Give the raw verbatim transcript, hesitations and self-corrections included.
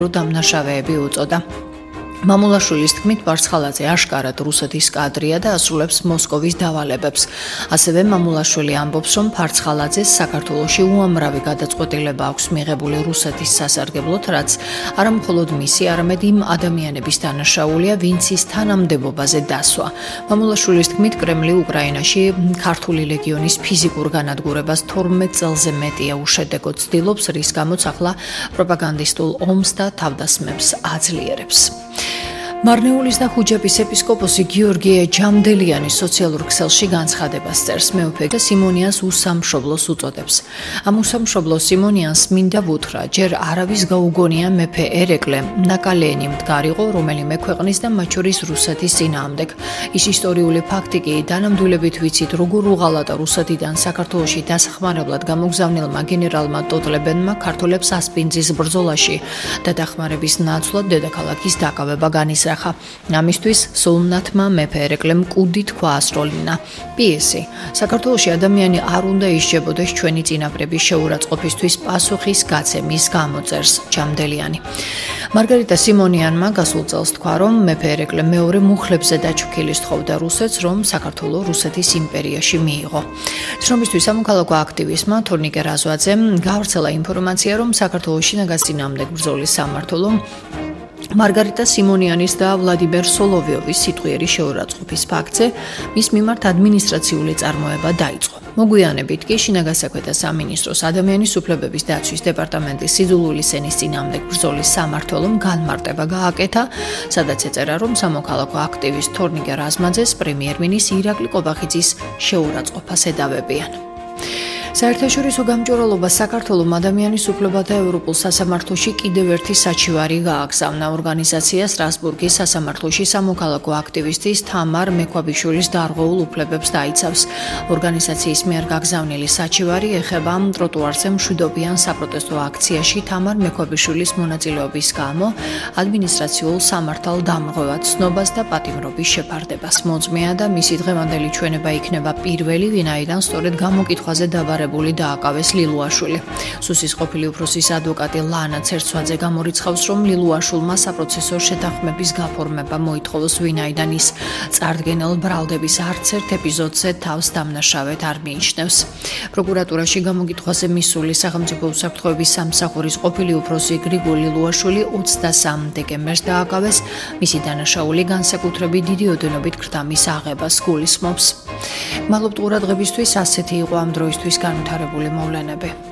დამნაშავეები უწოდა. მამულაშვილის თქმით, ბარცხალაძე აშკარად რუსეთის კადრია და ასრულებს მოსკოვის დავალებებს. ასევე მამულაშვილი ამბობს, რომ ფარცხალაძეს საქართველოში უამრავი გადაწყვეტილება აქვს მიღებული რუსეთის სასარგებლოდ, რაც არა მხოლოდ მისი, არამედ იმ ადამიანების დანაშაულია, ვინც ის თანამდებობაზე დასვა. მამულაშვილის თქმით, კრემლი უკრაინაში ქართული ლეგიონის ფიზიკურ განადგურებას თორმეტ წელზე მეტია უშედეგო ცდილობს, რის გამოც ახლა პროპაგანდისტულ ომს და თავდასხმებს აძლიერებს. მარნეულის და ხუჯების ეპისკოპოსი გიორგიე ჯამდელიანი სოციალურ ქსელში განცხადებას წერს. მეუფე და სიმონიანს უსამშობლოს უწოდებს. ამ უსამშობლოს სიმონიანს მინდა ვუთხრა, ჯერ არავის გაუგონია მეფე ერეკლე ნაკალენი მდგარიყო, რომელიმე ქვეყნის და მათ შორის რუსეთის წინააღმდეგ. ის ისტორიული ფაქტი კი დანამდვილებით ვიცით, როგორ უღალატა რუსეთიდან საქართველოში დასახმარებლად გამოგზავნილმა გენერალმა ტოტლებენმა ქართველებს ასპინძის ბრძოლაში და დახმარების ნაცვლად დედაქალაქის დაკავება განიზრახა. ამისთვის სულნათმა მეფე ერეკლემ კუდი თქვა ასროლინა. პიესი. საქართველოში ადამიანი არ უნდა ისჯებოდეს ჩვენი წინაპრების შეურაცხყოფისთვის პასუხის გაცემის გამოწერს ჯამდელიანი. მარგარიტა სიმონიანმა გასულ წელს თქვა, რომ მეფე ერეკლე მეორე მუხლებზე დაჩუქილი სთხოვდა რუსეთს, რომ საქართველო რუსეთის იმპერიაში მიიღო. ცნობისთვის სამოქალაქო აქტივისტმა თორნიკე რაზვაძემ გაავრცელა ინფორმაცია, რომ საქართველოს შინაგან წინააღმდეგ ბრძოლის სამმართველო მარგარიტა სიმონიანის და ვლადიმერ სოლოვიოვის სიტყვიერი შეურაცხყოფის ფაქტზე მის მიმართ ადმინისტრაციული წარმოება დაიწყო. მოგვიანებით კი შინაგან საქმეთა სამინისტროს ადამიანის უფლებების დაცვის დეპარტამენტის სიძულვილი სენის წინააღმდეგ ბრძოლის სამმართველომ განმარტება გააკეთა, სადაც ეწერა, რომ სამოქალაქო აქტივისტ თორნიკე რაზმაძეს პრემიერ-მინისტრ ირაკლი ყობახიძის შეურაცხყოფას ედავებიან. საერთაშორისო გამჭვირვალობა საქართველოს ადამიანის უფლებათა ევროპულ სასამართლოში კიდევ ერთი საჩივარი გააგზავნა. ორგანიზაცია სტრასბურგის სასამართლოში სამოქალაქო აქტივისტის თამარ მექვაბიშვილის დარღვეულ უფლებებს დაიცავს. ორგანიზაციის მიერ გაგზავნილი საჩივარი ეხება ტროტუარზე მშვიდობიან საპროტესტო აქციაში თამარ მექვაბიშვილის მონაწილეობის გამო ადმინისტრაციულ სამართალ დამღებად ცნობას და პატიმრობის შეფარდებას. მოწმეა და მისი დღევანდელი ჩვენება იქნება პირველი, ვინაიდან სწორედ გამოკითხვაზე დაბა დააკავეს ლილუაშვილი. სუსის ყოფილი უფროსის ადვოკატი ლანა ცერცვაძე გამორიცხავს, რომ ლილუაშვილმა საპროცესო შეთანხმების გაფორმება მოითხოვოს, ვინაიდან ის წარდგენელ ბრალდების არც ერთ ეპიზოდზე თავს დამნაშავედ არ მიიჩნევს. პროკურატურაში გამოკითხვაზე მისული სახელმწიფო უსაფრთხოების სამსახურის ყოფილი უფროსი გრიგოლ ლილუაშვილი ოცდასამ დეკემბერს დააკავეს. მისი დანაშაული განსაკუთრებით დიდი ოდენობით ქრთამის აღებას გულისხმობს. მადლობთ ყურადღებისთვის, ასეთი იყო ამ დროისთვის განვითარებული მოვლენები.